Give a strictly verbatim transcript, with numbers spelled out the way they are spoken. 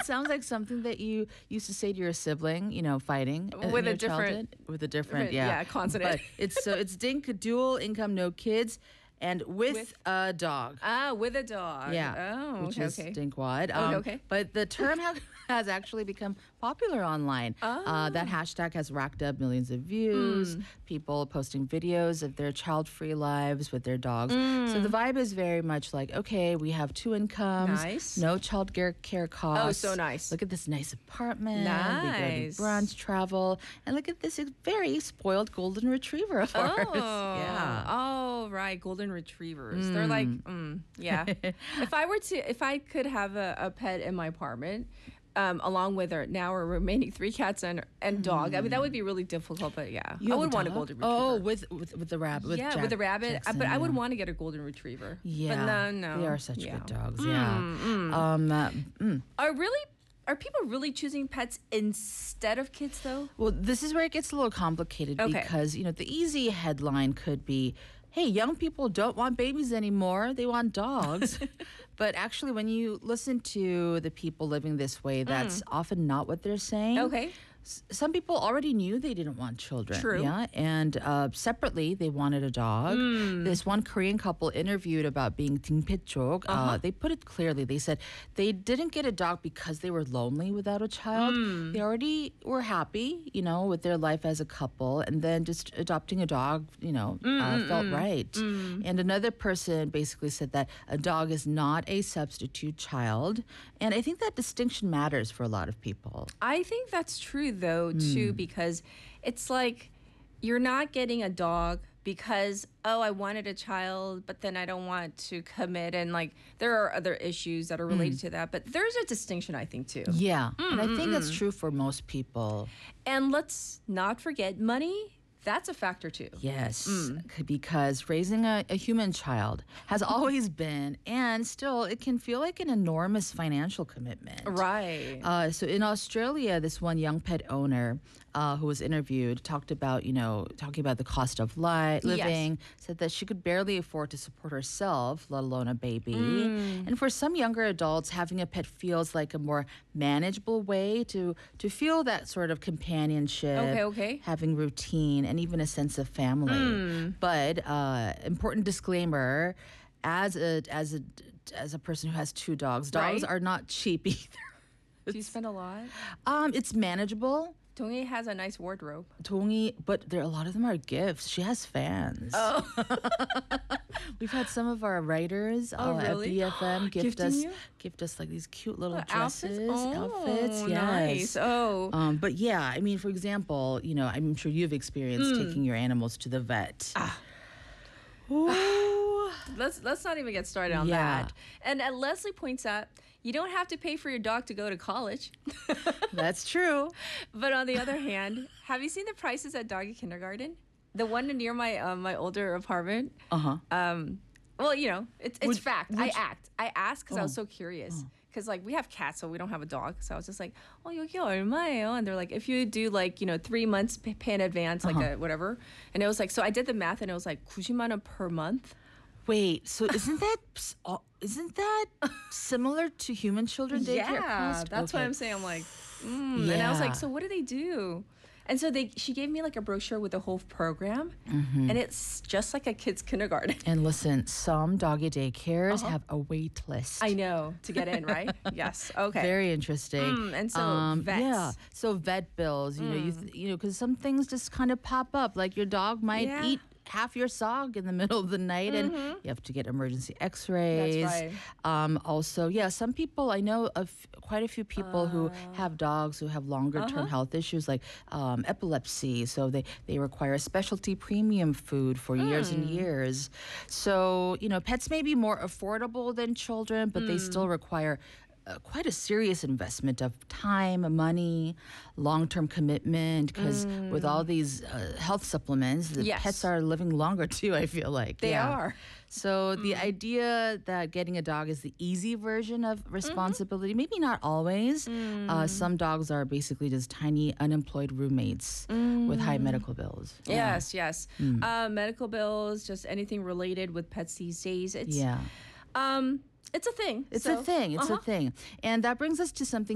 sounds like something that you used to say to your sibling, you know, fighting in With a your different- childhood. With a different, yeah, yeah, consonant. But it's so it's dink, dual income, no kids, and with, With- a dog. Ah, with a dog. Yeah, Oh, which okay, is okay. dinkwad. Okay, okay. But the term ha- has actually become popular online. Oh. Uh, that hashtag has racked up millions of views. Mm. People posting videos of their child-free lives with their dogs. Mm. So the vibe is very much like, okay, we have two incomes, Nice. no child care care costs. Oh, so nice. Look at this nice apartment. We go Nice. to brunch, travel, and look at this very spoiled golden retriever of ours. Oh, Yeah. Oh, right. Golden retrievers. They're like, mm, yeah. if I were to, if I could have a, a pet in my apartment, um, along with our now our remaining three cats and and dog, I mean that would be really difficult. But yeah, You I have would want a dog? golden retriever. Oh, with with with the rabbit. With yeah, Jack- with the rabbit. Jackson, but I would yeah. want to get a golden retriever. Yeah, but no, no, they are such yeah. good dogs. Yeah. Um, uh, mm. Are really are people really choosing pets instead of kids though? Well, this is where it gets a little complicated Okay. because you know the easy headline could be, "Hey, young people don't want babies anymore; they want dogs." But actually, when you listen to the people living this way, that's often not what they're saying. Okay. S- Some people already knew they didn't want children. True. Yeah. And uh, separately, they wanted a dog. Hmm. This one Korean couple interviewed about being 딩패쪽. Uh-huh. Uh, they put it clearly. They said they didn't get a dog because they were lonely without a child. Hmm. They already were happy, you know, with their life as a couple. And then just adopting a dog, you know, Hmm, uh, felt right. And another person basically said that a dog is not a substitute child. And I think that distinction matters for a lot of people. I think that's true though too because it's like you're not getting a dog because oh I wanted a child but then I don't want to commit and like there are other issues that are related to that but there's a distinction I think too. Yeah. And I think that's true for most people. And let's not forget money. That's a factor too. Yes, c- because raising a, a human child has always been, and still, it can feel like an enormous financial commitment. Right. Uh, so in Australia, this one young pet owner uh, who was interviewed talked about, you know, talking about the cost of li- living, said that she could barely afford to support herself, let alone a baby. And for some younger adults, having a pet feels like a more manageable way to to feel that sort of companionship, Okay, okay. having routine, and even a sense of family. But uh, important disclaimer. As a as a as a person who has two dogs, dogs Right. are not cheap either. Do you spend a lot? Um, it's manageable. Dongi has a nice wardrobe. Dongi, but there a lot of them are gifts. She has fans. Oh. We've had some of our writers Oh, uh, really? at B F M gift Gifting us you? gift us like these cute little Uh, dresses, outfits? Oh, outfits. Yes. nice. Oh. Um, but yeah, I mean, for example, you know, I'm sure you've experienced Hmm. taking your animals to the vet. Ah. Ooh. Let's let's not even get started on Yeah. that. And uh, Leslie points out you don't have to pay for your dog to go to college. That's true. But on the other hand, have you seen the prices at doggy kindergarten? The one near my um, my older apartment. Uh huh. Um, well, you know, it's it's Would- fact. would I you- act. I asked because I was Oh. so curious. Because like we have cats, so we don't have a dog. So I was just like, oh, 여기 얼마예요? And they're like, if you do like you know three months pay, pay in advance, like Uh-huh. a whatever. And it was like, so I did the math, and it was like 구십만 원 per month. Wait, so isn't that s- uh, isn't that similar to human children daycare Yeah, cost? that's why Okay. I'm saying I'm like, mm. and I was Yeah. like, so what do they do? And so they she gave me like a brochure with the whole program, Mm-hmm. and it's just like a kid's kindergarten. And listen, some doggy daycares Uh-huh. have a wait list. I know to get in, right? Yes. Okay. Very interesting. Mm, and so vets. yeah, so vet bills. You know, you th- you know, because some things just kind of pop up. Like your dog might Yeah. eat half your sock in the middle of the night, and you have to get emergency X-rays. That's right. Um, also, yeah, some people I know of quite a few people who Uh. have dogs who have longer-term Uh-huh. health issues like um, epilepsy. So they they require specialty premium food for years and Hmm. years. So you know, pets may be more affordable than children, but they Hmm. still require uh, quite a serious investment of time, money, long-term commitment. Because with all these uh, health supplements, the Hmm. Yes. pets are living longer too. I feel like They Yeah. are. So the idea that getting a dog is the easy version of responsibility, maybe not always. Uh, some dogs are basically just tiny unemployed roommates with high medical bills. Yeah. Yes, yes. Uh, medical bills, just anything related with pets these days. It's Yeah. um, it's a thing. It's So, a thing. It's uh-huh. a thing. And that brings us to something